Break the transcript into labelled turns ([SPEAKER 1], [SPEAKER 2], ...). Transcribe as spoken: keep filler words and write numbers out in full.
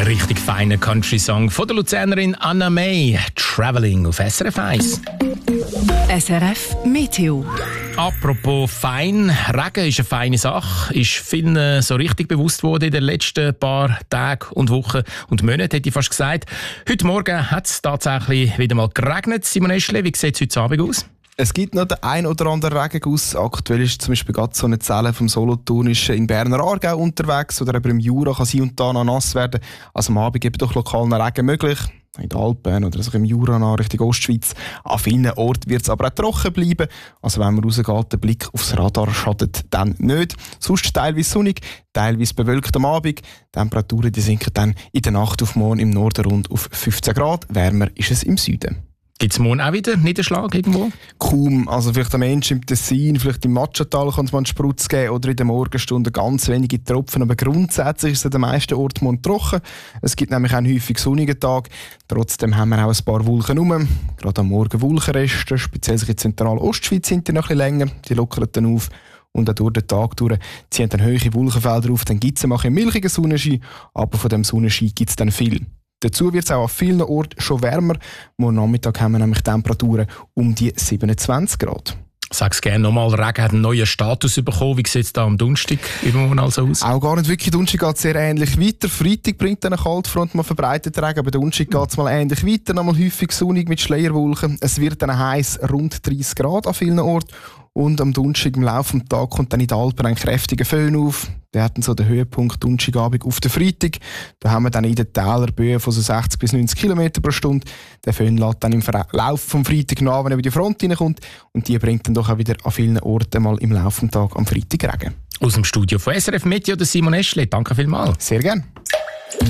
[SPEAKER 1] Ein richtig feiner Country-Song von der Luzernerin Anna May. «Traveling» auf S R F eins.
[SPEAKER 2] S R F Meteo.
[SPEAKER 1] Apropos fein, Regen ist eine feine Sache, ist vielen so richtig bewusst worden in den letzten paar Tagen und Wochen und Monaten, hätte ich fast gesagt. Heute Morgen hat es tatsächlich wieder mal geregnet. Simon Eschle, wie sieht es heute Abend aus?
[SPEAKER 3] Es gibt noch den ein oder anderen Regenguss. Aktuell ist zum Beispiel gerade so eine Zelle vom Solothurn in Berner Aargau unterwegs oder eben im Jura kann sie und da noch nass werden. Also am Abend eben doch lokal noch Regen möglich. In den Alpen oder also im Jura nach Richtung Ostschweiz. An vielen Orten wird es aber auch trocken bleiben. Also wenn man rausgeht, der Blick aufs Radar schadet dann nicht. Sonst teilweise sonnig, teilweise bewölkt am Abend. Die Temperaturen die sinken dann in der Nacht auf morgen im Norden rund auf fünfzehn Grad. Wärmer ist es im Süden.
[SPEAKER 1] Gibt es morgen auch wieder Niederschlag irgendwo?
[SPEAKER 3] Kaum. Also vielleicht am Mensch im Tessin, vielleicht im Matschental kann es mal einen Sprutz geben oder in den Morgenstunden ganz wenige Tropfen. Aber grundsätzlich ist es an den meisten Orten morgen trocken. Es gibt nämlich auch einen häufig sonnigen Tag. Trotzdem haben wir auch ein paar Wolken rum. Gerade am Morgen Wolkenreste, speziell in der Zentral-Ostschweiz sind die noch ein bisschen länger. Die lockern dann auf. Und auch durch den Tag durch ziehen dann hohe Wolkenfelder auf. Dann gibt es einen milchigen Sonnenschein, aber von diesem Sonnenschein gibt es dann viel. Dazu wird es auch an vielen Orten schon wärmer. Morgen Nachmittag haben wir nämlich Temperaturen um die siebenundzwanzig Grad.
[SPEAKER 1] Sag es gerne nochmal, Regen hat einen neuen Status bekommen. Wie sieht es da am Donnerstag übermorgen also aus?
[SPEAKER 3] Auch gar nicht wirklich. Donnerstag geht es sehr ähnlich weiter. Freitag bringt eine Kaltfront mal verbreitet Regen, aber Donnerstag geht es mal ähnlich weiter. Nochmal häufig sonnig mit Schleierwolken. Es wird dann heiß, rund dreißig Grad an vielen Orten. Und am Donnerstag im Laufe des Tages kommt dann in den Alpen ein kräftiger Föhn auf. Wir hatten so den Höhepunkt Donnerstagabend auf den Freitag. Da haben wir dann in den Tälern Böen von so sechzig bis neunzig Kilometer pro Stunde. Der Föhn lässt dann im Verlauf vom Freitag nach, wenn er über die Front reinkommt. Und die bringt dann doch auch wieder an vielen Orten mal im Laufe des Tages am Freitag Regen.
[SPEAKER 1] Aus dem Studio von S R F Meteo, der Simon Eschle. Danke vielmals.
[SPEAKER 3] Sehr gerne.